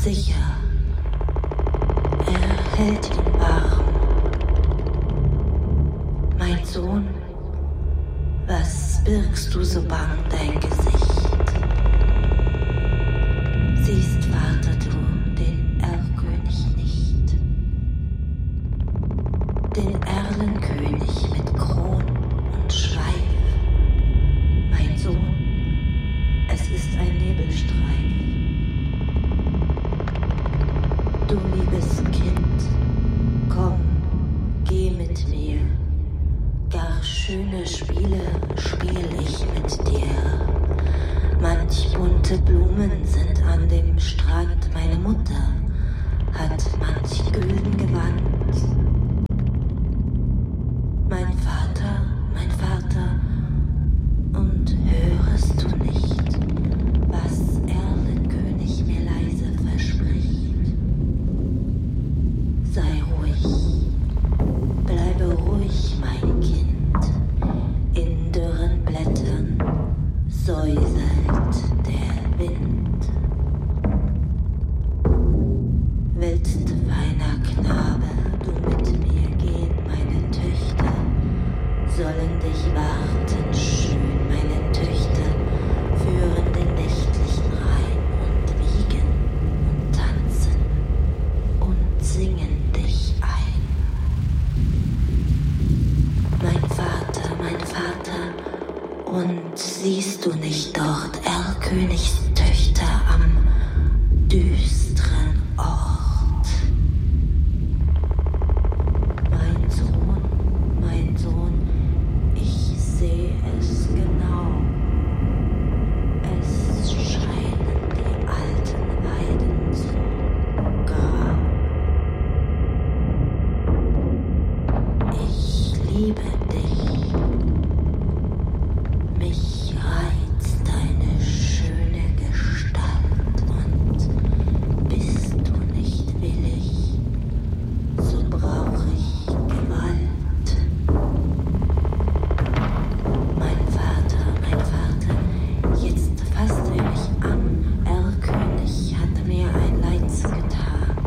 sicher. Er hält ihn warm. Mein Sohn, was birgst du so bang dein Gesicht? Siehst, Vater, du den Erlkönig nicht? Den Erlenkönig mit Kron und Schweif. Mein Sohn, es ist ein Nebelstreif. Du liebes Kind, komm, geh mit mir. Gar schöne Spiele spiel ich mit dir. Manch bunte Blumen sind an dem Strand. Meine Mutter hat manch gülden Gewand. Mein Vater, und hörest du nicht, was Erlenkönig mir leise verspricht? Sei ruhig, bleibe ruhig, mein Kind. In dürren Blättern säuselt der Wind. Willst, feiner Knabe, du mit mir gehen? Meine Töchter sollen dich warten schön. Meine Töchter führen den nächtlichen Rhein und wiegen und tanzen und singen dich ein. Mein Vater, und siehst du nicht dort Erlkönigs Töchter am düsteren Ort? Mein Sohn, ich seh es genau. Es scheinen die alten Weiden so grau. Ich liebe dich. Mich reizt deine schöne Gestalt, und bist du nicht willig, so brauch ich Gewalt. Mein Vater, jetzt fasst er mich an. Erlkönig hat mir ein Leids getan.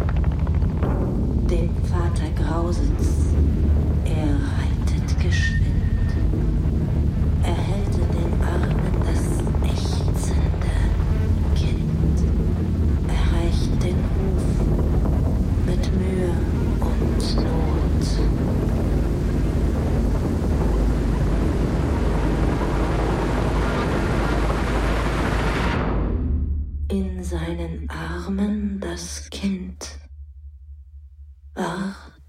Dem Vater grauset's, er reitet geschwind. Er hält in den Armen das ächzende Kind. Er reicht den Ruf mit Mühe und Not. In seinen Armen das Kind ward